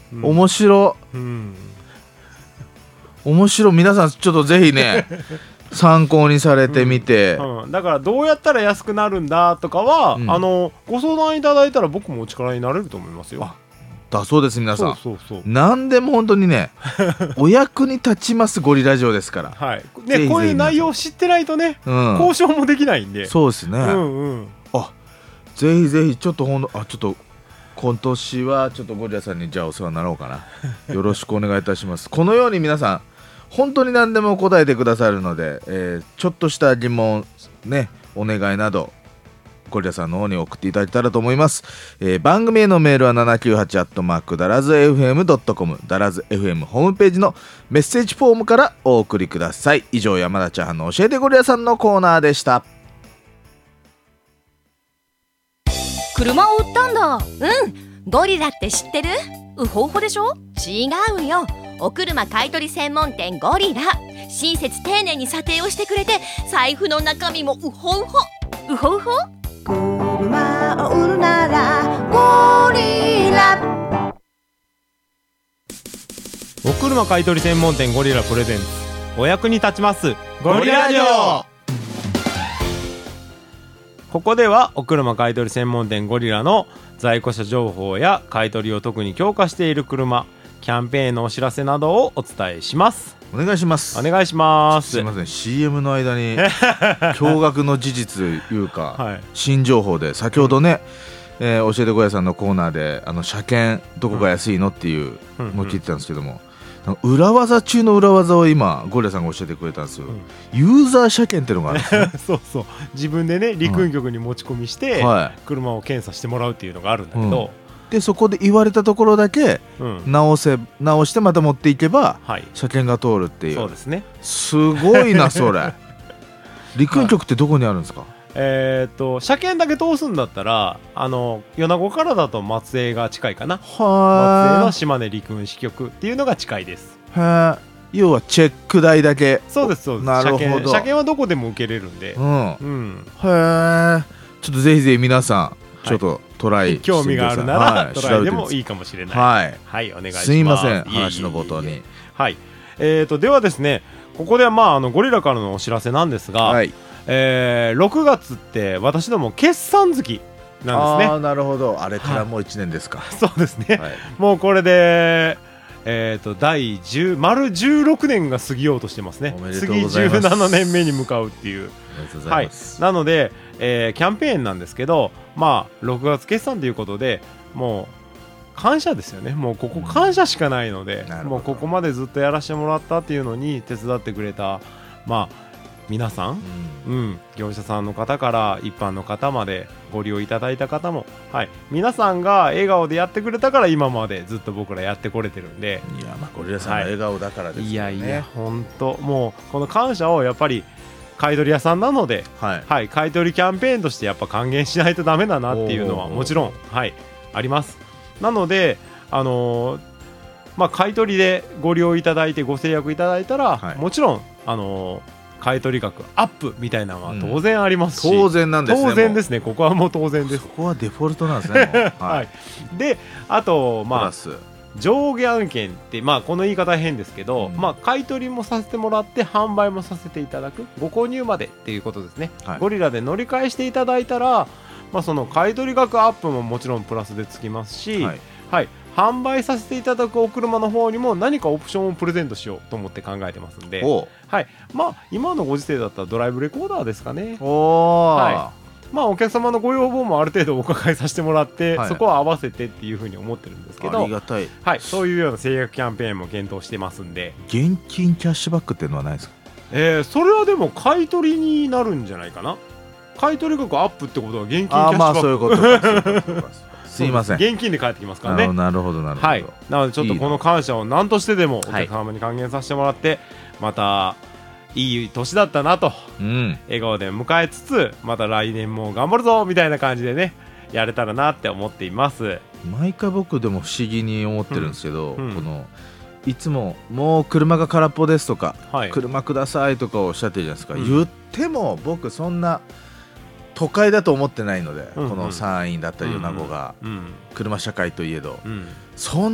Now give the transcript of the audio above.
面白、面白。皆さんちょっとぜひね参考にされてみて、 だからどうやったら安くなるんだとかは、ご相談いただいたら僕もお力になれると思いますよ。 だそうです。皆さんそう何でも本当にねお役に立ちます。ゴリラジオですから、 はいね、こういう内容を知ってないとね、交渉もできないんで。 そうですね、ぜひぜひちょっとちょっと今年はちょっとゴリラさんにじゃあお世話になろうかなよろしくお願いいたします。このように皆さん本当に何でも答えてくださるので、ちょっとした疑問ね、お願いなどゴリラさんの方に送っていただけたらと思います。番組へのメールは798ダラズ FM.com ダラズ FM ホームページのメッセージフォームからお送りください。以上、山田チャーハンの教えてゴリラさんのコーナーでした。 車を売ったんだ。ゴリラって知ってる？ウホウホでしょ？違うよ。お車買取専門店ゴリラ。親切丁寧に査定をしてくれて、財布の中身もウホウホ。ウホウホ？ 車を売るならゴリラ。 お車買取専門店ゴリラプレゼンツ、お役に立ちますゴリラジオ。ここではお車買取専門店ゴリラの在庫車情報や買取を特に強化している車、キャンペーンのお知らせなどをお伝えします。 お願いします。 お願いします。 すいません、 CM の間に驚愕の事実というか、新情報で先ほどね、教えてゴリラさんのコーナーで車検どこが安いのっていうのを聞いてたんですけども、裏技中の裏技を今ゴリラさんが教えてくれたんですよ、ユーザー車検っていうのがあるんですねそうそう、自分でね陸運局に持ち込みして、車を検査してもらうっていうのがあるんだけど、 でそこで言われたところだけ直してまた持っていけば、車検が通るっていう。 そうですね。 すごいなそれ陸運局ってどこにあるんですか？ 車検だけ通すんだったら米子からだと松江が近いかな。松江の島根陸運支局っていうのが近いです。 要はチェック代だけ。 そうですそうです。 なるほど。 車検はどこでも受けれるんで、へえ、ちょっとぜひぜひ皆さんちょっとトライ興味があるならトライでもいいかもしれない。はい、お願いします。 すいません、話の冒頭に。 はい、ではですね、ここではゴリラからのお知らせなんですが、6月って私ども決算月なんですね。 なるほど。あれからもう1年ですか。 そうですね、もうこれで第10丸16年が過ぎようとしてますね。次17年目に向かうっていう。なので、キャンペーンなんですけど、6月決算ということでもう感謝ですよね。もうここ感謝しかないので、もうここまでずっとやらせてもらったっていうのに手伝ってくれた皆さん、業者さんの方から一般の方までご利用いただいた方も、皆さんが笑顔でやってくれたから今までずっと僕らやってこれてるんで。 いや、ゴリラさんの笑顔だからですよね。 いやいや、本当もうこの感謝をやっぱり買取屋さんなので、買取キャンペーンとしてやっぱ還元しないとダメだなっていうのはもちろんあります。なので買取でご利用いただいてご制約いただいたら、もちろん買取額アップみたいなのは当然ありますし、 当然なんですね。 当然ですね。ここはもう当然です。 そこはデフォルトなんですね。 で、あと上下案件ってこの言い方は変ですけど、買い取りもさせてもらって販売もさせていただく、ご購入までっていうことですね。ゴリラで乗り換えしていただいたら、その買い取り額アップももちろんプラスでつきますし、販売させていただくお車の方にも何かオプションをプレゼントしようと思って考えてますんで、今のご時世だったらドライブレコーダーですかね。お客様のご要望もある程度お伺いさせてもらって、そこは合わせてっていうふうに思ってるんですけど、 ありがたい。 そういうような制約キャンペーンも検討してますんで。 現金キャッシュバックっていうのはないですか？ それはでも買い取りになるんじゃないかな。買い取り額アップってことは現金キャッシュバック。 そういうことか。すいません。 現金で返ってきますからね。 なるほどなるほど。 なのでちょっとこの感謝を何としてでもお客様に還元させてもらって、またいい年だったなと、笑顔で迎えつつ、また来年も頑張るぞみたいな感じでね、やれたらなって思っています。 毎回僕でも不思議に思ってるんですけど、いつももう車が空っぽですとか、車くださいとかおっしゃってるじゃないですか。言っても僕そんな都会だと思ってないので、この山陰だったり米子が車社会といえど、そん